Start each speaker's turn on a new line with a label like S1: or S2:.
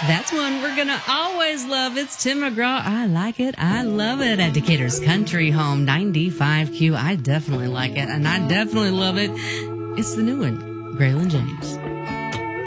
S1: That's one we're going to always love. It's Tim McGraw. I like it. I love it. At Decatur's Country Home 95Q. I definitely like it, and I definitely love it. It's the new one, Graylin James.